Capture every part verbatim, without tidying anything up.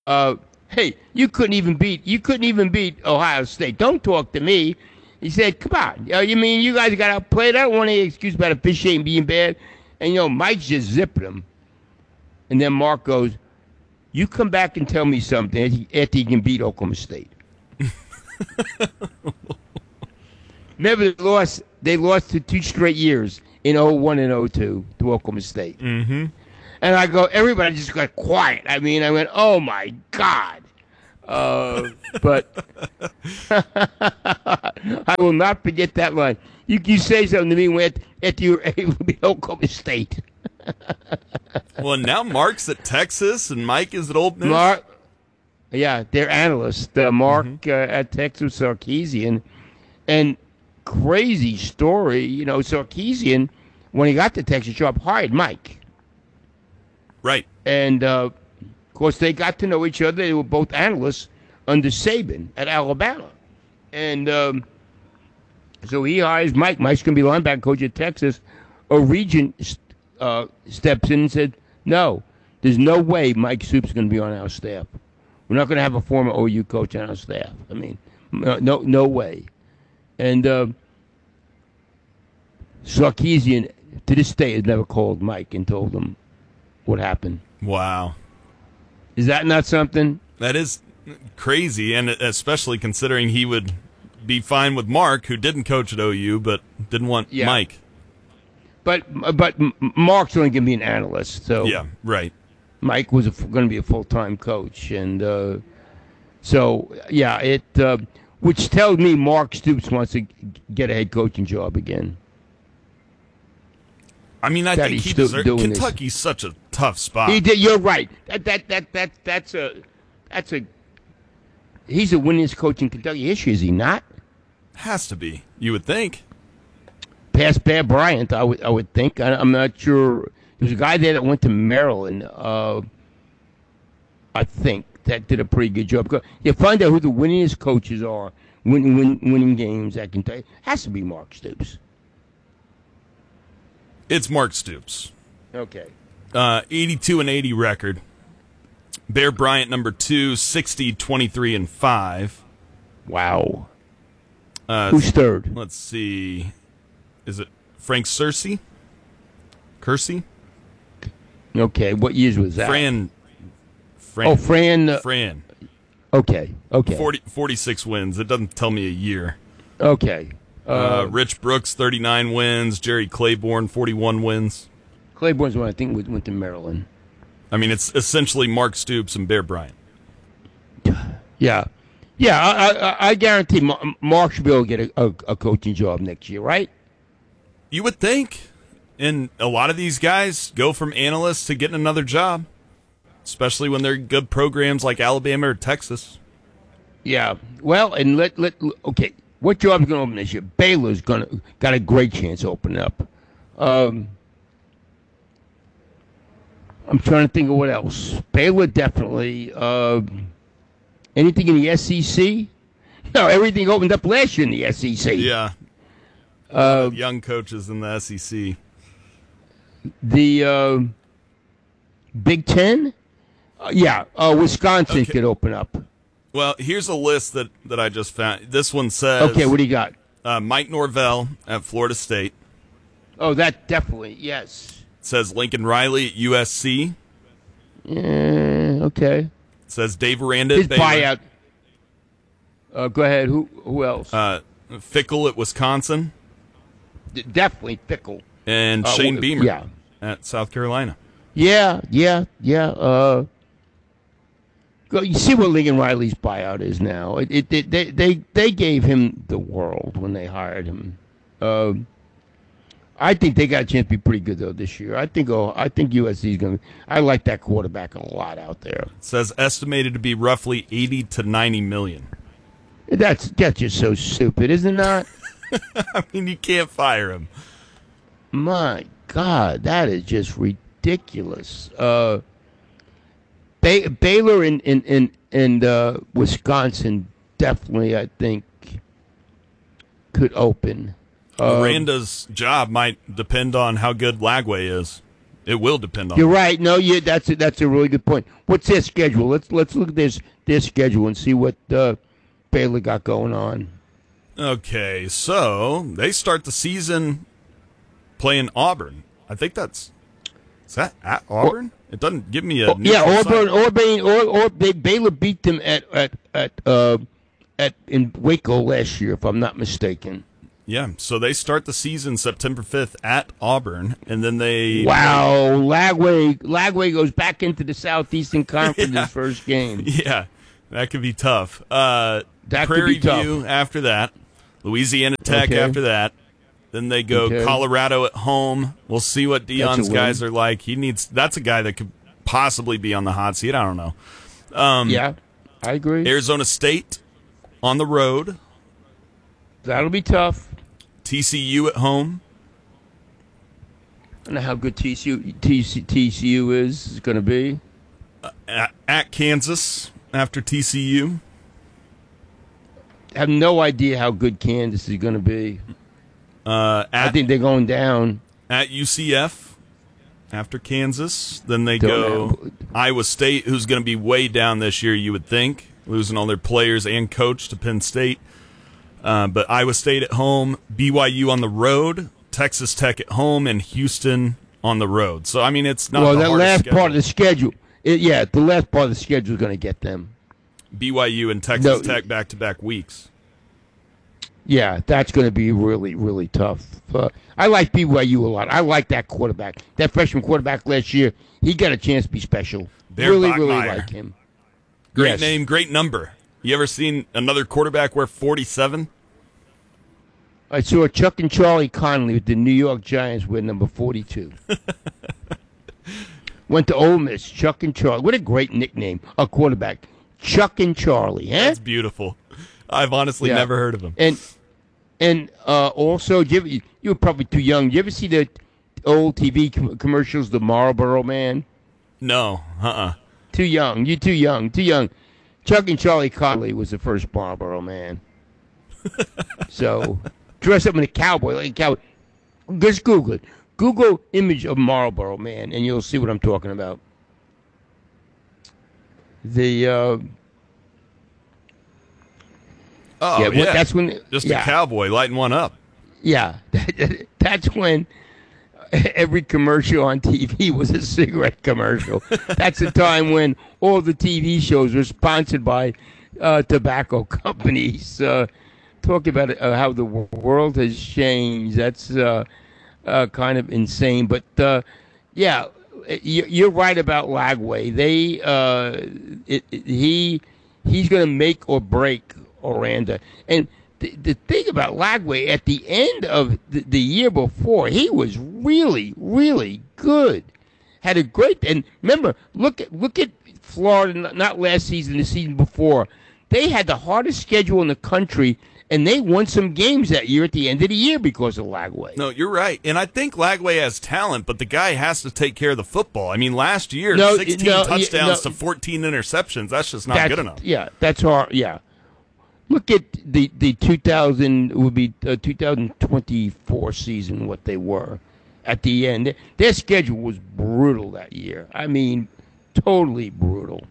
Uh, hey, you couldn't even beat you couldn't even beat Ohio State. Don't talk to me. He said, "Come on, uh, you mean you guys got outplayed? I don't want any excuse about officiating being bad." And you know, Mike's just zipping him. And then Mark goes, "You come back and tell me something after you can beat Oklahoma State." Remember, they lost. They lost to two straight years in oh one and oh two to Oklahoma State. Mm-hmm. And I go, everybody just got quiet. I mean, I went, "Oh my God!" Uh, but I will not forget that line. You you say something to me when after you were able to beat Oklahoma State. Well, now Mark's at Texas and Mike is at Ole Miss. Mark, yeah, they're analysts. Uh, Mark Mm-hmm. uh, at Texas Sarkeesian, and crazy story. You know, Sarkeesian, when he got to Texas, Sharp hired Mike, Right. and uh, of course they got to know each other. They were both analysts under Saban at Alabama, and um, so he hires Mike. Mike's going to be linebacker coach at Texas. A regent uh, steps in and said, "No, there's no way Mike Stoops is going to be on our staff. We're not going to have a former O U coach on our staff. I mean, no, no, no way." And uh, Sarkeesian, to this day, has never called Mike and told him what happened. Wow. Is that not something? That is crazy, and especially considering he would be fine with Mark, who didn't coach at O U, but didn't want Yeah. Mike. But but Mark's only going to be an analyst, so Yeah, right. Mike was going to be a full-time coach, and uh, so yeah, it uh, which tells me Mark Stoops wants to get a head coaching job again. I mean, I That think he's he still deserves. doing this. Kentucky's such a tough spot. He did. You're right. That that that that that's a that's a he's the winningest coach in Kentucky history, is he not? Has to be. You would think. Past Bear Bryant, I would I would think. I, I'm not sure. There's a guy there that went to Maryland. Uh, I think that did a pretty good job. You find out who the winningest coaches are, win, win, winning games at Kentucky. Has to be Mark Stoops. It's Mark Stoops. Okay. Uh, eighty-two and eighty record. Bear Bryant number two, sixty, twenty-tee, and five. Wow. Uh, Who's third? Let's see. Is it Frank Cersei? Kersey? Okay. What years was that? Fran. Fran. Oh, Fran. Uh, Fran. okay. Okay. forty, forty-six wins. It doesn't tell me a year. Okay. Uh, Uh, Rich Brooks, thirty-nine wins. Jerry Claiborne, forty-one wins. Claiborne's one I think went went to Maryland. I mean, it's essentially Mark Stoops and Bear Bryant. Yeah. Yeah, I, I, I guarantee Ma- Mark should be able to get a, a, a coaching job next year, right? You would think. And a lot of these guys go from analysts to getting another job, especially when they're good programs like Alabama or Texas. Yeah. Well, and let let okay. What job's going to open this year? Baylor's going to got a great chance to open up. Um, I'm trying to think of what else. Baylor definitely. Uh, anything in the S E C? No, everything opened up last year in the S E C. Yeah. Uh, Young coaches in the S E C. The uh, Big Ten? Uh, yeah, uh, Wisconsin Okay. could open up. Well, here's a list that, that I just found. This one says Okay, what do you got? uh, Mike Norvell at Florida State. Oh, that definitely, yes. It says Lincoln Riley at U S C. Yeah, okay. It says Dave Aranda His at Baylor. buyout. Uh, go ahead. Who who else? Uh, Fickle at Wisconsin. D- definitely Fickle. And Uh, Shane wh- Beamer Yeah. at South Carolina. Yeah, yeah, yeah. Uh, go, you see what Lincoln Riley's buyout is now. It, it, it, they, they, they gave him the world when they hired him. Um, I think they got a chance to be pretty good though this year. I think oh, I think U S C is going to. I like that quarterback a lot out there. It says estimated to be roughly eighty to ninety million. That's that's just so stupid, isn't that? I mean, you can't fire him. My God, that is just ridiculous. Uh, Bay- Baylor and and and, and uh, Wisconsin definitely, I think, could open. Uh, Aranda's job might depend on how good Lagway is. It will depend on. You're them. right. No, you that's a, that's a really good point. What's their schedule? Let's let's look at this their schedule and see what uh, Baylor got going on. Okay, so they start the season playing Auburn. I think that's is that at Auburn? It doesn't give me a Oh, yeah, neutral Auburn, site. Auburn, or, or they, Baylor beat them at at at uh, at in Waco last year, if I'm not mistaken. Yeah, so they start the season September fifth at Auburn, and then they Wow, Lagway Lagway goes back into the Southeastern Conference Yeah. his first game. Yeah, that could be tough. Uh, That could Prairie be tough. View after that, Louisiana Tech Okay. after that. Then they go Okay. Colorado at home. We'll see what Deion's win. guys are like. He needs. That's a guy that could possibly be on the hot seat. I don't know. Um, Yeah, I agree. Arizona State on the road. That'll be tough. T C U at home. I don't know how good T C U, T C, T C U is, is going to be. At, at Kansas after T C U. I have no idea how good Kansas is going to be. Uh, I at, think they're going down. at U C F after Kansas. Then they Don't go know. Iowa State, who's going to be way down this year, you would think, losing all their players and coach to Penn State. Uh, but Iowa State at home, B Y U on the road, Texas Tech at home, and Houston on the road. So, I mean, it's not Well, the that hardest last schedule. part of the schedule, it, yeah, the last part of the schedule is going to get them. B Y U and Texas No. Tech back-to-back weeks. Yeah, that's going to be really, really tough. Uh, I like B Y U a lot. I like that quarterback. That freshman quarterback last year, he got a chance to be special. Bear really, really Bachmeier. like him. Great Yes. name, great number. You ever seen another quarterback wear forty-seven? I saw Chuck and Charlie Connolly with the New York Giants wear number forty-two. Went to Ole Miss, Chuck and Charlie. What a great nickname, a quarterback. Chuck and Charlie, huh? That's beautiful. I've honestly Yeah. never heard of him. And and uh, also, do you, ever, you were probably too young. Do you ever see the old T V com- commercials, The Marlboro Man? No, uh-uh. Too young. You're too young. Too young. Chuck and Charlie Connolly was the first Marlboro Man. So, dress up in a cowboy, like a cowboy. Just Google it. Google image of Marlboro Man, and you'll see what I'm talking about. The uh, Oh, yeah, yeah. what- that's when Just yeah, a cowboy lighting one up. yeah, that's when every commercial on T V was a cigarette commercial. That's the time when all the T V shows were sponsored by uh, tobacco companies. Uh, talk about uh, how the w- world has changed. That's uh, uh, kind of insane. But uh, yeah, you- you're right about Lagway. They uh, it, it- he he's going to make or break Orlando. And the, the thing about Lagway, at the end of the, the year before, he was really, really good. Had a great, and remember, look at look at Florida. Not not last season, the season before. They had the hardest schedule in the country, and they won some games that year at the end of the year because of Lagway. No, you're right. And I think Lagway has talent, but the guy has to take care of the football. I mean, last year, No, sixteen no, touchdowns no. to fourteen interceptions. That's just not That's- good enough. Yeah, that's hard. Yeah. Look at the the two thousand would be uh, two thousand twenty-four season, what they were at the end. Their schedule was brutal that year. I mean, totally brutal.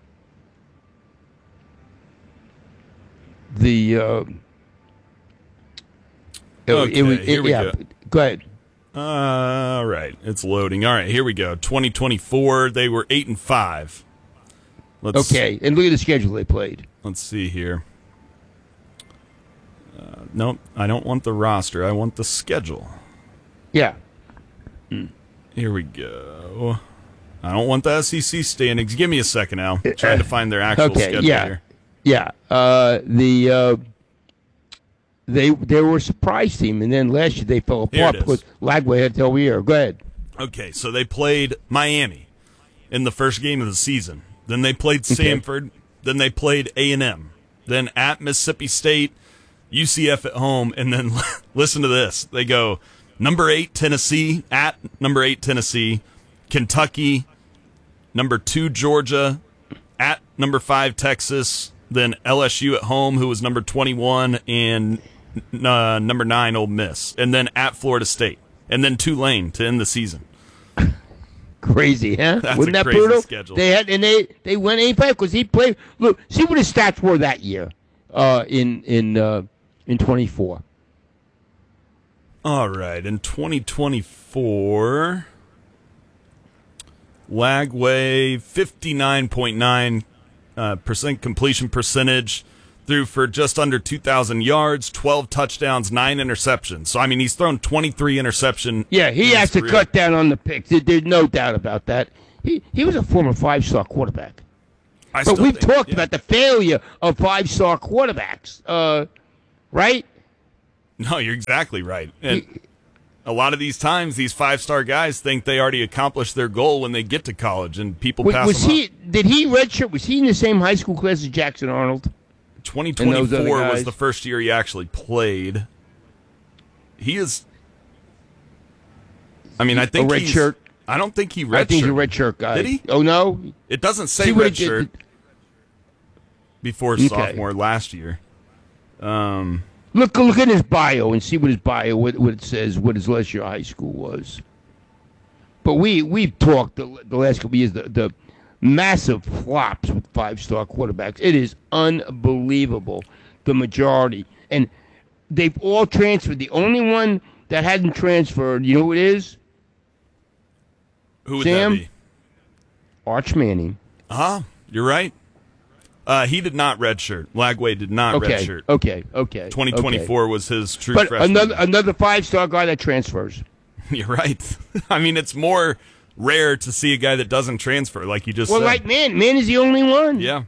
The uh, it, Okay, it was it, here we yeah. go. Go ahead. All right, it's loading. All right, here we go. twenty twenty-four, they were eight and five. Let's Okay, and look at the schedule they played. Let's see here. Uh, nope, I don't want the roster. I want the schedule. Yeah. Here we go. I don't want the S E C standings. Give me a second, Al. I'm trying to find their actual Okay, schedule yeah. here. Yeah, uh, the uh, they they were a surprise team, and then last year they fell Here apart it is. because Lagway had to over here. Go ahead. Okay, so they played Miami in the first game of the season. Then they played Samford. Then they played A and M. Then at Mississippi State, U C F at home, and then listen to this. They go number eight Tennessee at number eight Tennessee, Kentucky, number two Georgia, at number five Texas, then L S U at home, who was number twenty-one, and uh, number nine Ole Miss, and then at Florida State, and then Tulane to end the season. Crazy, huh? That's Wasn't a that crazy brutal? schedule. They had and they they went any play because he played. Look, see what his stats were that year. Uh, in in uh, in twenty-four. All right, in twenty twenty-four, Lagway fifty-nine point nine uh, percent completion percentage, threw for just under two thousand yards, twelve touchdowns, nine interceptions. So I mean, he's thrown twenty-three interception. Yeah, he in has his to career. cut down on the picks. There- There's no doubt about that. He he was a former five-star quarterback. I But still we've think- talked yeah. about the failure of five-star quarterbacks, uh, right? No, you're exactly right. And a lot of these times, these five-star guys think they already accomplished their goal when they get to college, and people Was, pass was them he? up. Did he redshirt? Was he in the same high school class as Jackson Arnold? twenty and those other twenty-four was guys? the first year he actually played. He is. I mean, I think a red he's, shirt. I don't think he redshirted. I think he's a redshirt guy. Did he? Oh no. It doesn't say See what red he did- shirt before Okay. sophomore last year. Um, Look, look at his bio and see what his bio, what, what it says, what his last year of high school was. But we we've talked the, the last couple of years the, the massive flops with five-star quarterbacks. It is unbelievable, the majority, and they've all transferred. The only one that hadn't transferred, you know who it is? who would Sam? that be? Arch Manning. Uh-huh. You're right. Uh, he did not redshirt. Lagway did not Okay, redshirt. okay, okay. twenty twenty-four was his true But freshman. another another five-star guy that transfers. You're right. I mean, it's more rare to see a guy that doesn't transfer, like you just Well, said. like man, man is the only one. Yeah.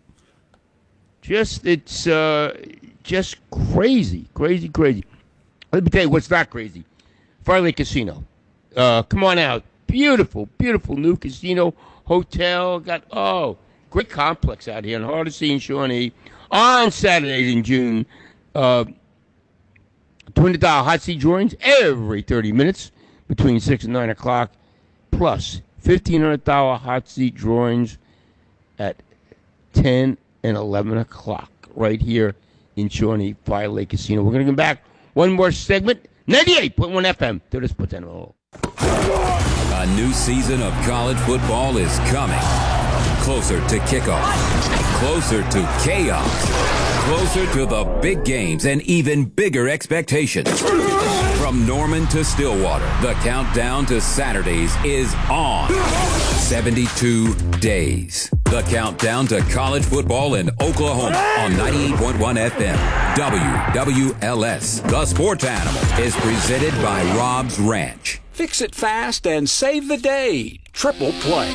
Just it's uh, just crazy, crazy, crazy. Let me tell you what's not crazy. Fire Lake Casino. Uh, come on out. Beautiful, beautiful new casino hotel. Got oh, great complex out here in Hardesty and Shawnee. On Saturdays in June, uh, twenty dollar hot seat drawings every thirty minutes between six and nine o'clock. Plus fifteen hundred dollar hot seat drawings at ten and eleven o'clock right here in Shawnee Fire Lake Casino. We're going to come back. One more segment. ninety-eight point one F M. To the Sports Animal. A new season of college football is coming. Closer to kickoff. Closer to chaos. Closer to the big games and even bigger expectations. From Norman to Stillwater, the countdown to Saturdays is on. seventy-two days. The countdown to college football in Oklahoma on ninety-eight point one F M. W W L S. The Sports Animal is presented by Rob's Ranch. Fix it fast and save the day. Triple Play.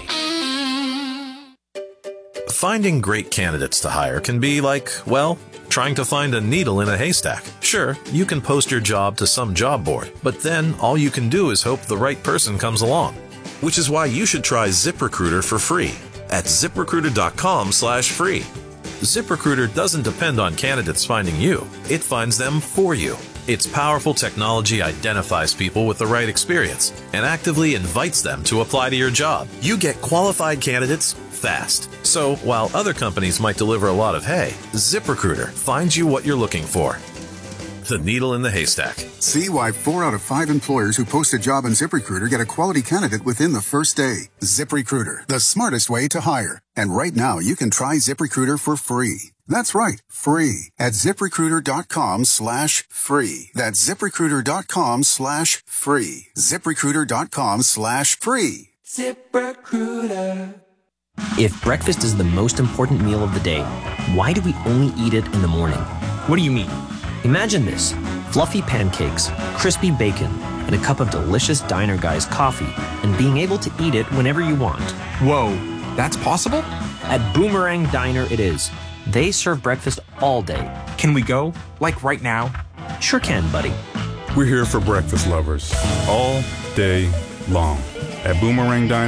Finding great candidates to hire can be like, well, trying to find a needle in a haystack. Sure, you can post your job to some job board, but then all you can do is hope the right person comes along. Which is why you should try ZipRecruiter for free at ZipRecruiter.com slash free. ZipRecruiter doesn't depend on candidates finding you. It finds them for you. Its powerful technology identifies people with the right experience and actively invites them to apply to your job. You get qualified candidates fast. So while other companies might deliver a lot of hay, ZipRecruiter finds you what you're looking for. The needle in the haystack. See why four out of five employers who post a job on ZipRecruiter get a quality candidate within the first day. ZipRecruiter, the smartest way to hire. And right now, you can try ZipRecruiter for free. That's right, free at ZipRecruiter.com slash free. That's ZipRecruiter.com slash free. ZipRecruiter.com slash free. ZipRecruiter. If breakfast is the most important meal of the day, why do we only eat it in the morning? What do you mean? Imagine this: fluffy pancakes, crispy bacon, and a cup of delicious Diner Guys coffee, and being able to eat it whenever you want. Whoa, that's possible? At Boomerang Diner it is. They serve breakfast all day. Can we go? Like right now? Sure can, buddy. We're here for breakfast lovers all day long. At Boomerang Diner,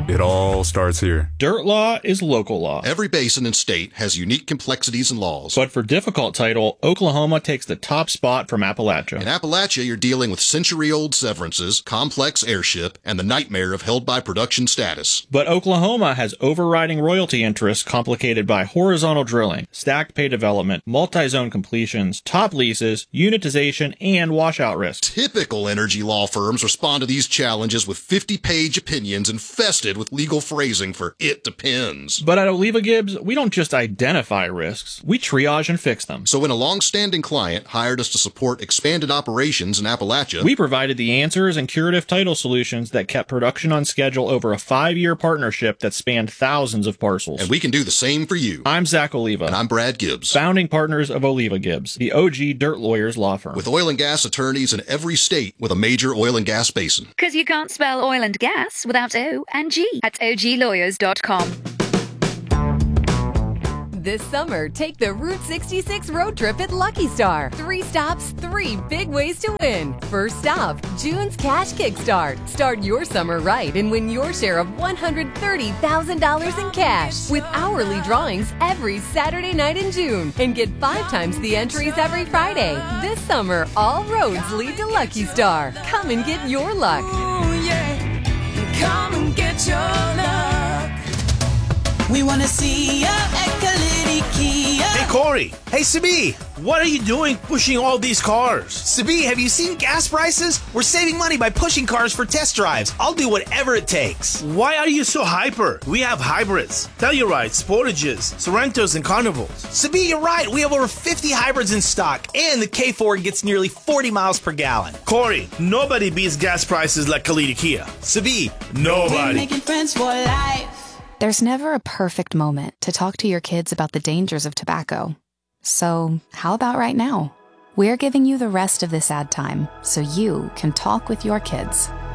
It all starts here. Dirt law is local law. Every basin and state has unique complexities and laws. But for difficult title, Oklahoma takes the top spot from Appalachia. In Appalachia, you're dealing with century-old severances, complex airship, and the nightmare of held-by-production status. But Oklahoma has overriding royalty interests complicated by horizontal drilling, stacked pay development, multi-zone completions, top leases, unitization, and washout risks. Typical energy law firms respond to these challenges with fifty-page opinions infested with legal phrasing for "it depends." But at Oliva Gibbs, we don't just identify risks, we triage and fix them. So when a long-standing client hired us to support expanded operations in Appalachia, we provided the answers and curative title solutions that kept production on schedule over a five-year partnership that spanned thousands of parcels. And we can do the same for you. I'm Zach Oliva. And I'm Brad Gibbs. Founding partners of Oliva Gibbs, the O G Dirt Lawyers law firm. With oil and gas attorneys in every state with a major oil and gas basin. Because you can't spell oil and gas without O and G at O G lawyers dot com. This summer, take the Route sixty-six road trip at Lucky Star. Three stops, three big ways to win. First stop, June's Cash Kickstart. Start your summer right and win your share of one hundred thirty thousand dollars in cash with hourly drawings every Saturday night in June. And get five times the entries every Friday. This summer, all roads lead to Lucky Star. Come and get your luck. Ooh, yeah. Come and get your luck. We want to see ya at Kalidi Kia. Hey, Corey. Hey, Sabi. What are you doing pushing all these cars? Sabi, have you seen gas prices? We're saving money by pushing cars for test drives. I'll do whatever it takes. Why are you so hyper? We have hybrids, Tellurides, Sportages, Sorrentos, and Carnivals. Sabi, you're right. We have over fifty hybrids in stock, and the K four gets nearly forty miles per gallon. Corey, nobody beats gas prices like Kalidi Kia. Sabi, nobody. We're making friends for life. There's never a perfect moment to talk to your kids about the dangers of tobacco. So, how about right now? We're giving you the rest of this ad time so you can talk with your kids.